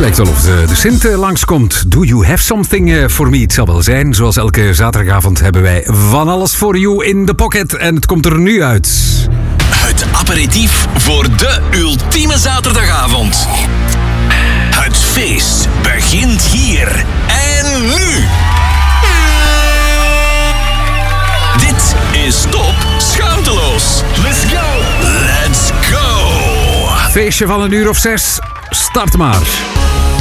lijkt wel of de Sint langskomt. Do you have something for me? Het zal wel zijn. Zoals elke zaterdagavond hebben wij van alles voor you in the pocket. En het komt er nu uit. Het aperitief voor de ultieme zaterdagavond. Het feest begint hier en nu. Dit is Top Schaamteloos. Let's go. Let's go. Feestje van 1 uur of 6. Start maar.